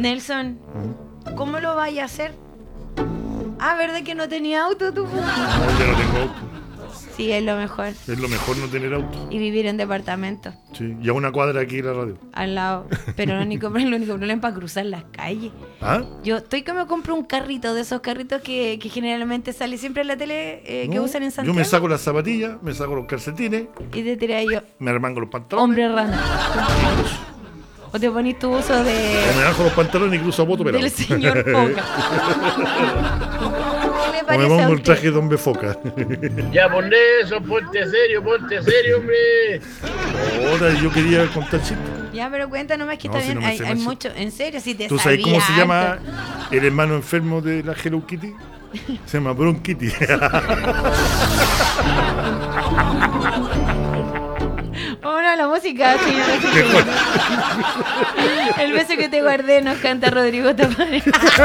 Nelson, ¿cómo lo vaya a hacer? Ah, ¿verdad que no tenía auto tú? No, ya no tengo auto. Sí, es lo mejor. Es lo mejor no tener auto. Y vivir en departamento. Sí. Y a una cuadra aquí la radio. Al lado. Pero el único problema es para cruzar las calles. ¿Ah? Yo estoy que me compro un carrito, de esos carritos que generalmente sale siempre en la tele, que No, usan en Santiago. Yo me saco las zapatillas, me saco los calcetines, Y te tiré yo, me armango los pantalones. hombre rana. O te ponís tu uso O me bajo los pantalones y cruzo a voto pelado. del señor Foca. ¿Qué le O me parece a pongo el usted? traje de Don Foca. Ya pon eso, ponte serio, hombre. Ahora yo quería contar chistes. Ya, pero cuenta nomás que No, está si bien. no me Hay, sé hay más mucho. En serio, si te ¿Tú sabes cómo se sabía llama harto. el hermano enfermo de la Hello Kitty? Se llama bronquitis. Vámonos a la música, señora. El beso que te guardé nos canta Rodrigo Tamares.